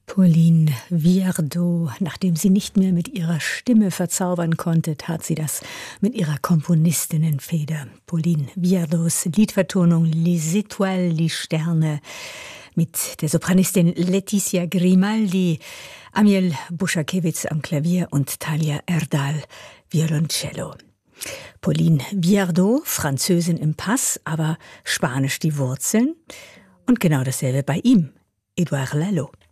Pauline Viardot, nachdem sie nicht mehr mit ihrer Stimme verzaubern konnte, tat sie das mit ihrer Komponistinnenfeder. Pauline Viardots Liedvertonung Les Étoiles, die Sterne, mit der Sopranistin Laetitia Grimaldi, Amiel Buschakewitz am Klavier und Talia Erdal Violoncello. Pauline Viardot, Französin im Pass, aber Spanisch die Wurzeln. Und genau dasselbe bei ihm, Édouard Lalo.